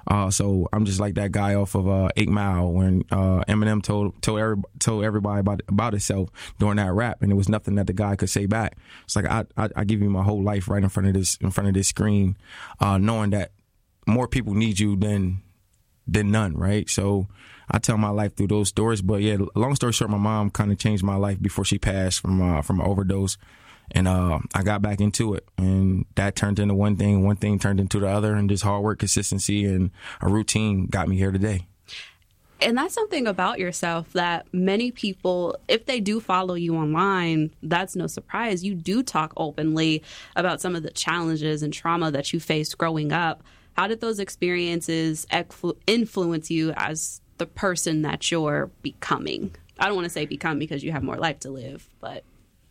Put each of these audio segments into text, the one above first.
So I'm just like that guy off of 8 Mile when Eminem told everybody about himself during that rap, and there was nothing that the guy could say back. It's like I give you my whole life right in front of this screen, knowing that more people need you than none, right? So I tell my life through those stories. But yeah, long story short, my mom kind of changed my life before she passed from an overdose. And I got back into it, and that turned into one thing turned into the other, and just hard work, consistency, and a routine got me here today. And that's something about yourself that many people, if they do follow you online, that's no surprise. You do talk openly about some of the challenges and trauma that you faced growing up. How did those experiences influence you as the person that you're becoming? I don't want to say become because you have more life to live, but...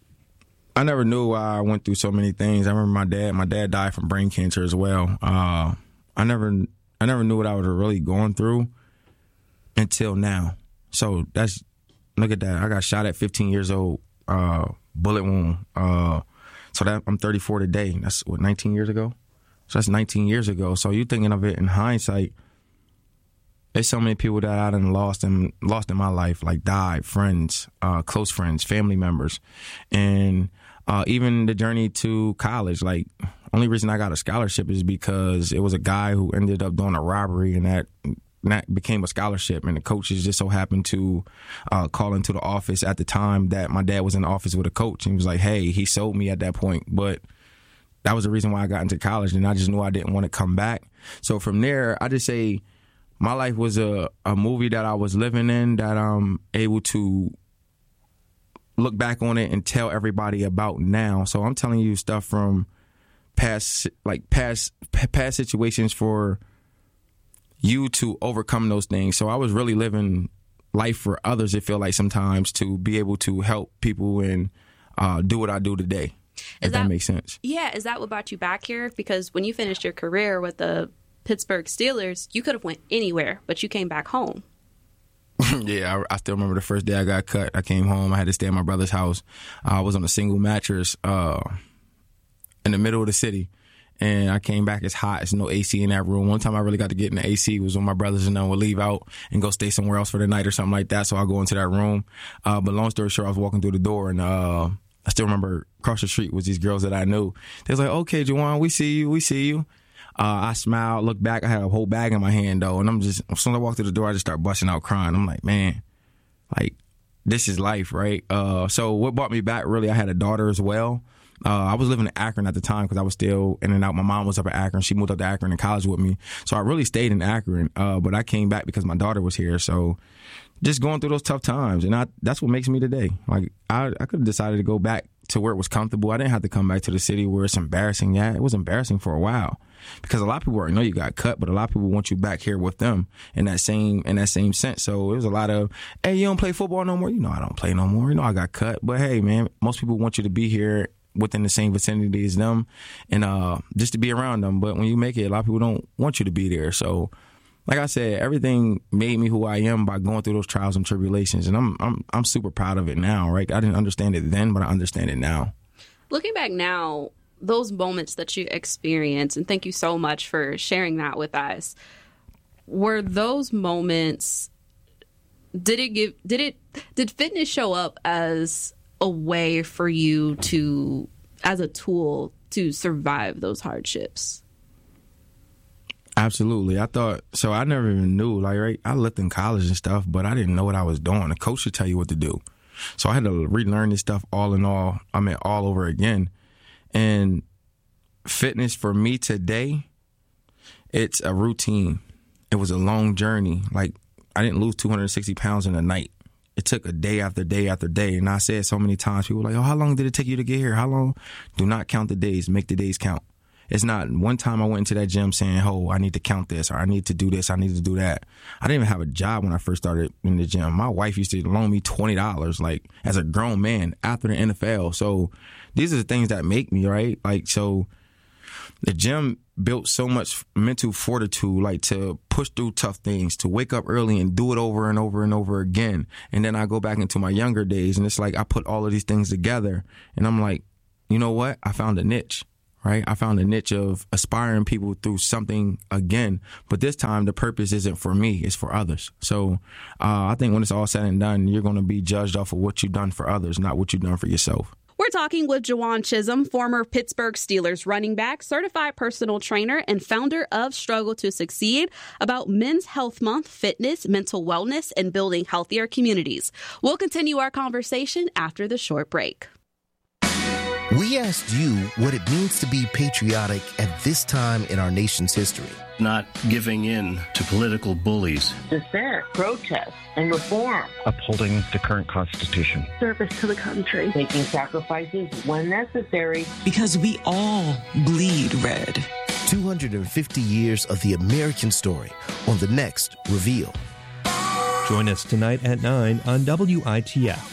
I never knew why I went through so many things. I remember my dad died from brain cancer as well. I never knew what I was really going through until now. So look at that. I got shot at 15 years old, bullet wound. So that I'm 34 today. That's 19 years ago. So that's 19 years ago. So you're thinking of it in hindsight. There's so many people that I done lost in my life, like died, friends, close friends, family members, and even the journey to college. Like, only reason I got a scholarship is because it was a guy who ended up doing a robbery, and that became a scholarship. And the coaches just so happened to call into the office at the time that my dad was in the office with a coach, and he was like, "Hey, he sold me at that point," but that was the reason why I got into college, and I just knew I didn't want to come back. So from there, I just say, my life was a movie that I was living in that I'm able to look back on it and tell everybody about now. So I'm telling you stuff from past situations for you to overcome those things. So I was really living life for others, it feel like sometimes, to be able to help people and do what I do today, if that makes sense. Yeah. Is that what brought you back here? Because when you finished your career with the Pittsburgh Steelers, you could have went anywhere, but you came back home. Yeah, I still remember the first day I got cut. I came home. I had to stay at my brother's house. I was on a single mattress in the middle of the city, and I came back. It's hot. There's no AC in that room. One time I really got to get in the AC was when my brothers and them would leave out and go stay somewhere else for the night or something like that. So I go into that room. But long story short, I was walking through the door, and I still remember across the street was these girls that I knew. They was like, "Okay, Juwan, we see you." I smiled, looked back. I had a whole bag in my hand, though, and as soon as I walked through the door, I just started busting out crying. I'm like, man, like, this is life, right? So what brought me back, really, I had a daughter as well. I was living in Akron at the time because I was still in and out. My mom was up in Akron. She moved up to Akron in college with me. So I really stayed in Akron, but I came back because my daughter was here. So just going through those tough times, and that's what makes me today. Like, I could have decided to go back to where it was comfortable. I didn't have to come back to the city where it's embarrassing. Yeah, it was embarrassing for a while because a lot of people already know you got cut, but a lot of people want you back here with them in that same sense. So it was a lot of, "Hey, you don't play football no more?" I don't play no more. I got cut. But hey, man, most people want you to be here within the same vicinity as them and just to be around them. But when you make it, a lot of people don't want you to be there. So like I said, everything made me who I am by going through those trials and tribulations, and I'm super proud of it now, right? I didn't understand it then, but I understand it now. Looking back now, those moments that you experienced, and thank you so much for sharing that with us, were those moments, did fitness show up as a way for you to, as a tool to survive those hardships? Absolutely. I never even knew, like, right, I lived in college and stuff, but I didn't know what I was doing. The coach would tell you what to do. So I had to relearn this stuff all over again. And fitness for me today, it's a routine. It was a long journey. Like, I didn't lose 260 pounds in a night. It took a day after day after day. And I said so many times, people were like, "Oh, how long did it take you to get here? How long?" Do not count the days. Make the days count. It's not one time I went into that gym saying, "Oh, I need to count this," or "I need to do this, I need to do that." I didn't even have a job when I first started in the gym. My wife used to loan me $20, like, as a grown man after the NFL. So these are the things that make me, right? Like, so the gym built so much mental fortitude, like, to push through tough things, to wake up early and do it over and over and over again. And then I go back into my younger days, and it's like I put all of these things together, and I'm like, you know what? I found a niche. right? I found a niche of aspiring people through something again, but this time the purpose isn't for me, it's for others. So I think when it's all said and done, you're going to be judged off of what you've done for others, not what you've done for yourself. We're talking with Juwan Chisholm, former Pittsburgh Steelers running back, certified personal trainer, and founder of Struggle to Succeed, about Men's Health Month, fitness, mental wellness, and building healthier communities. We'll continue our conversation after the short break. We asked you what it means to be patriotic at this time in our nation's history. Not giving in to political bullies. Dissent, protest, and reform. Upholding the current Constitution. Service to the country. Making sacrifices when necessary. Because we all bleed red. 250 years of the American story on the next Reveal. Join us tonight at 9 on WITF.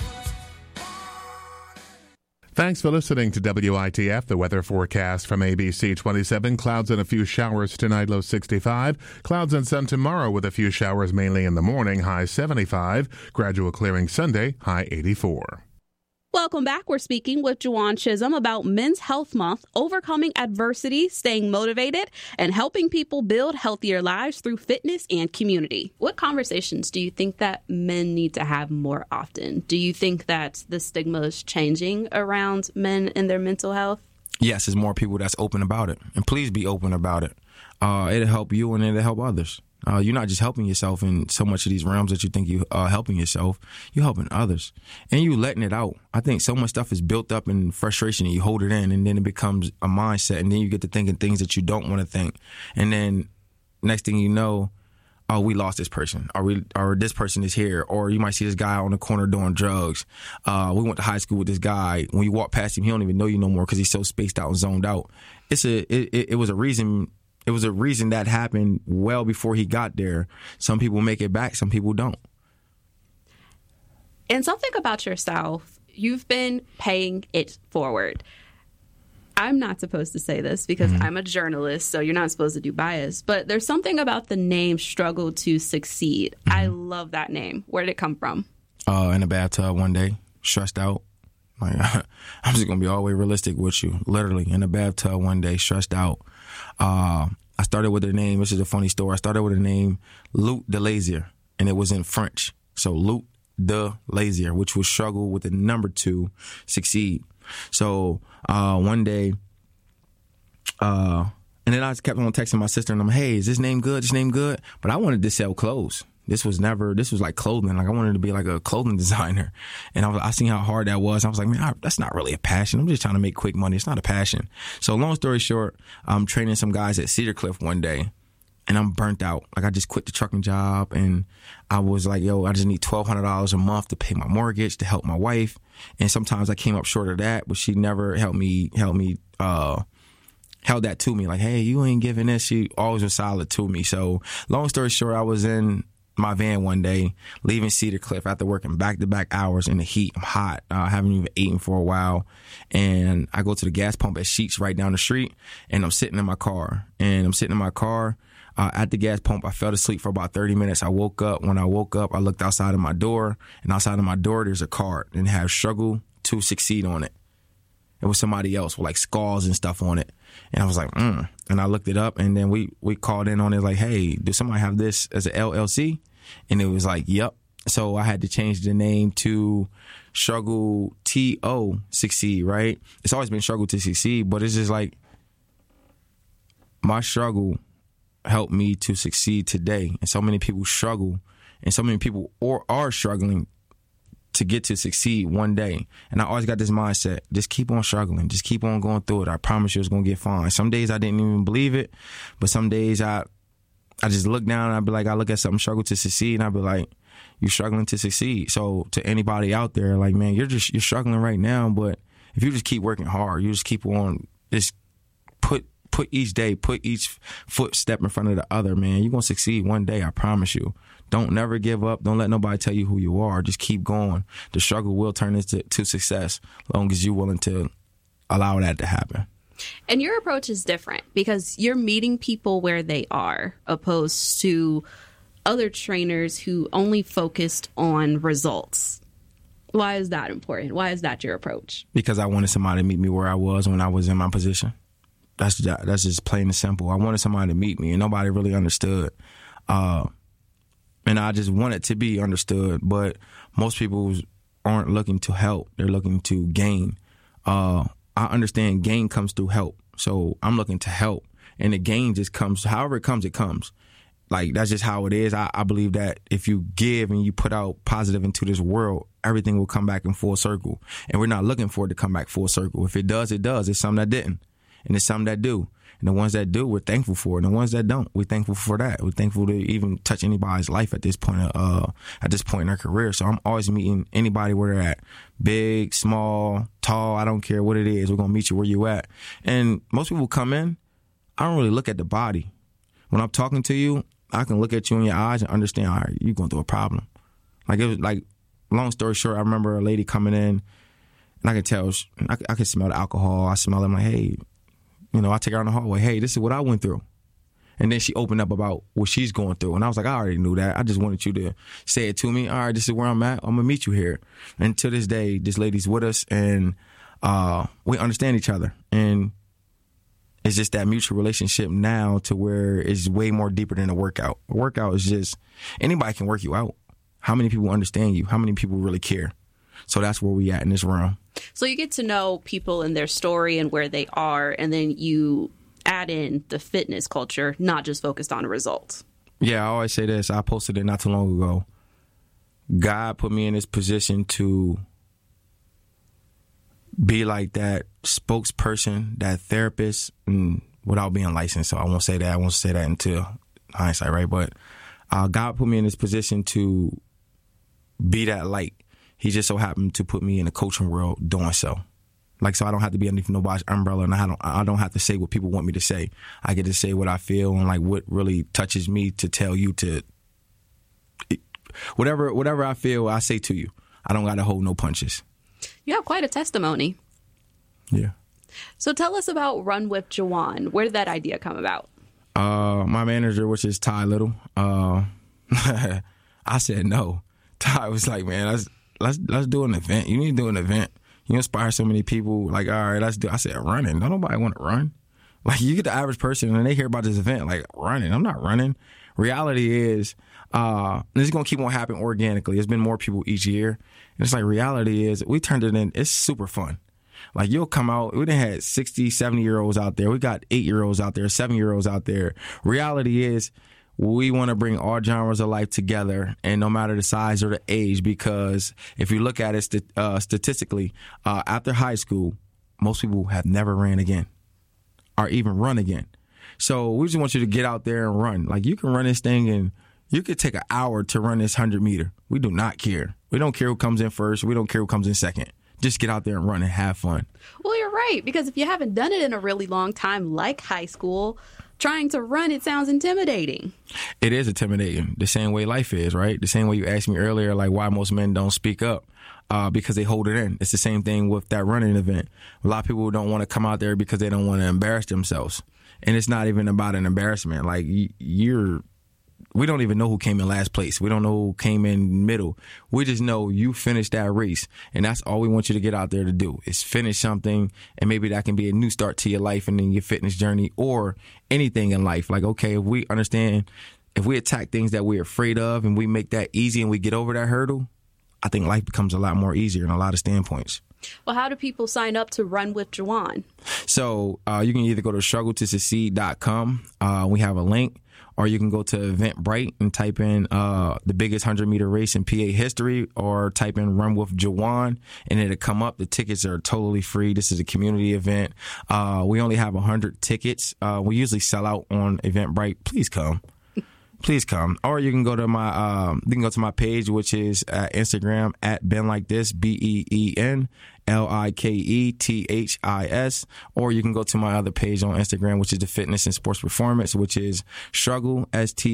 Thanks for listening to WITF, the weather forecast from ABC 27. Clouds and a few showers tonight, low 65. Clouds and sun tomorrow with a few showers mainly in the morning, high 75. Gradual clearing Sunday, high 84. Welcome back. We're speaking with Juwan Chisholm about Men's Health Month, overcoming adversity, staying motivated, and helping people build healthier lives through fitness and community. What conversations do you think that men need to have more often? Do you think that the stigma is changing around men and their mental health? Yes, there's more people that's open about it. And please be open about it. It'll help you and it'll help others. You're not just helping yourself in so much of these realms that you think you are helping yourself. You're helping others. And you letting it out. I think so much stuff is built up in frustration and you hold it in and then it becomes a mindset and then you get to thinking things that you don't want to think. And then next thing you know, oh, we lost this person, or this person is here, or you might see this guy on the corner doing drugs. We went to high school with this guy. When you walk past him, he don't even know you no more because he's so spaced out and zoned out. It was a reason. It was a reason that happened well before he got there. Some people make it back, some people don't. And something about yourself, you've been paying it forward. I'm not supposed to say this because I'm a journalist, so you're not supposed to do bias. But there's something about the name Struggle to Succeed. I love that name. Where did it come from? In a bathtub one day, stressed out. Like, I'm just going to be all the way realistic with you. Literally, in a bathtub one day, stressed out. I started with the name, this is a funny story. I started with the name Luke de Lazier, and it was in French. So Luke de Lazier, which was struggle with the number 2, succeed. So one day, and then I just kept on texting my sister, and I'm, hey, is this name good? This name good? But I wanted to sell clothes. This was like clothing. Like I wanted to be like a clothing designer. And I seen how hard that was. I was like, man, that's not really a passion. I'm just trying to make quick money. It's not a passion. So long story short, I'm training some guys at Cedar Cliff one day and I'm burnt out. Like I just quit the trucking job and I was like, yo, I just need $1,200 a month to pay my mortgage, to help my wife. And sometimes I came up short of that, but she never held that to me. Like, hey, you ain't giving this. She always was solid to me. So long story short, I was in my van one day, leaving Cedar Cliff after working back-to-back hours in the heat. I'm hot. I haven't even eaten for a while. And I go to the gas pump at Sheetz right down the street, and I'm sitting in my car. At the gas pump, I fell asleep for about 30 minutes. I woke up. When I woke up, I looked outside of my door, and outside of my door, there's a card, and it has Struggle to Succeed on it. It was somebody else with like skulls and stuff on it. And I was like, And I looked it up, and then we called in on it like, hey, does somebody have this as an LLC? And it was like, yep. So I had to change the name to Struggle to Succeed, right? It's always been Struggle to Succeed, but it's just like my struggle helped me to succeed today. And so many people struggle, and so many people are struggling to get to succeed one day. And I always got this mindset, just keep on struggling, just keep on going through it. I promise you it's going to get fine. Some days I didn't even believe it, but some days I just look down and I'd be like, I look at something, Struggle to Succeed, and I'd be like, you're struggling to succeed. So to anybody out there, like, man, you're struggling right now, but if you just keep working hard, you just keep on, just put each day, put each footstep in front of the other, man, you're going to succeed one day, I promise you. Don't never give up. Don't let nobody tell you who you are. Just keep going. The struggle will turn into success as long as you're willing to allow that to happen. And your approach is different because you're meeting people where they are, opposed to other trainers who only focused on results. Why is that important? Why is that your approach? Because I wanted somebody to meet me where I was when I was in my position. That's just plain and simple. I wanted somebody to meet me, and nobody really understood. And I just wanted to be understood, but most people aren't looking to help. They're looking to gain. I understand gain comes through help. So I'm looking to help, and the gain just comes. However it comes, it comes. Like, that's just how it is. I believe that if you give and you put out positive into this world, everything will come back in full circle. And we're not looking for it to come back full circle. If it does, it does. It's some that didn't. And it's some that do. And the ones that do, we're thankful for. And the ones that don't, we're thankful for that. We're thankful to even touch anybody's life at this point in their career. So I'm always meeting anybody where they're at. Big, small, tall, I don't care what it is. We're going to meet you where you at. And most people come in, I don't really look at the body. When I'm talking to you, I can look at you in your eyes and understand, all right, you're going through a problem. Like, it was like, long story short, I remember a lady coming in, and I could tell, I could smell the alcohol. I smell it. I'm like, hey, I take her in the hallway. Hey, this is what I went through. And then she opened up about what she's going through. And I was like, I already knew that. I just wanted you to say it to me. All right, this is where I'm at. I'm going to meet you here. And to this day, this lady's with us, and we understand each other. And it's just that mutual relationship now to where it's way more deeper than a workout. A workout is just, anybody can work you out. How many people understand you? How many people really care? So that's where we at in this realm. So you get to know people and their story and where they are, and then you add in the fitness culture, not just focused on results. Yeah, I always say this. I posted it not too long ago. God put me in this position to be like that spokesperson, that therapist, and without being licensed. So I won't say that. I won't say that until hindsight, right? But God put me in this position to be that light. He just so happened to put me in the coaching world doing so. Like, so I don't have to be underneath nobody's umbrella, and I don't have to say what people want me to say. I get to say what I feel and like what really touches me to tell you to whatever I feel, I say to you. I don't got to hold no punches. You have quite a testimony. Yeah. So tell us about Run with Juwan. Where did that idea come about? My manager, which is Ty Little, I said no. Ty was like, man, let's do an event. You need to do an event. You inspire so many people. Like, all right, let's do. I said, running. Don't nobody want to run. Like, you get the average person and they hear about this event, like, running. I'm not running. Reality is, this is going to keep on happening organically. There's been more people each year. And it's like, reality is, we turned it in. It's super fun. Like, you'll come out. We done had 60, 70-year-olds out there. We got 8-year-olds out there, 7-year-olds out there. Reality is, we want to bring all genres of life together, and no matter the size or the age, because if you look at it statistically, after high school, most people have never ran again or even run again. So we just want you to get out there and run. Like, you can run this thing, and you could take an hour to run this 100-meter. We do not care. We don't care who comes in first. We don't care who comes in second. Just get out there and run and have fun. Well, you're right, because if you haven't done it in a really long time, like high school, trying to run, it sounds intimidating. It is intimidating. The same way life is, right? The same way you asked me earlier, like, why most men don't speak up. Because they hold it in. It's the same thing with that running event. A lot of people don't want to come out there because they don't want to embarrass themselves. And it's not even about an embarrassment. Like, we don't even know who came in last place. We don't know who came in middle. We just know you finished that race. And that's all we want you to get out there to do is finish something. And maybe that can be a new start to your life and then your fitness journey or anything in life. Like, okay, if we understand, if we attack things that we're afraid of and we make that easy and we get over that hurdle, I think life becomes a lot more easier in a lot of standpoints. Well, how do people sign up to Run with Juwan? So you can either go to struggletosucceed.com. We have a link. Or you can go to Eventbrite and type in the biggest 100-meter race in PA history, or type in Run with Juwan, and it'll come up. The tickets are totally free. This is a community event. We only have 100 tickets. We usually sell out on Eventbrite. Please come. Please come. Or you can go to my page, which is Instagram at BenLikeThis, BenLikeThis. Or you can go to my other page on Instagram, which is the Fitness and Sports Performance, which is Struggle,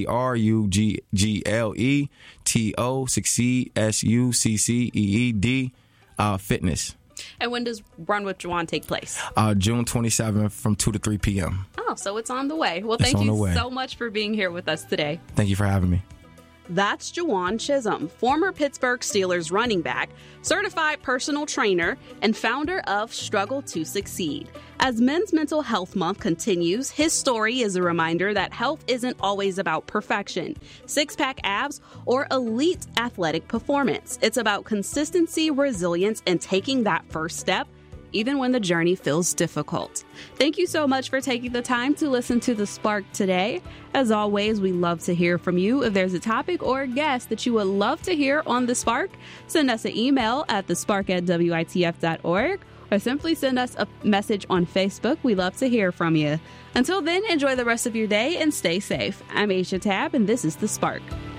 STRUGGLETO, Succeed, SUCCEED, Fitness. And when does Run with Juwan take place? June 27th from 2 to 3 p.m. Oh, so it's on the way. Well, thank you so much for being here with us today. Thank you for having me. That's Juwan Chisholm, former Pittsburgh Steelers running back, certified personal trainer, and founder of Struggle to Succeed. As Men's Mental Health Month continues, his story is a reminder that health isn't always about perfection, six-pack abs, or elite athletic performance. It's about consistency, resilience, and taking that first step, even when the journey feels difficult. Thank you so much for taking the time to listen to The Spark today. As always, we love to hear from you. If there's a topic or a guest that you would love to hear on The Spark, send us an email at thespark@witf.org or simply send us a message on Facebook. We love to hear from you. Until then, enjoy the rest of your day and stay safe. I'm Aisha Tab, and this is The Spark.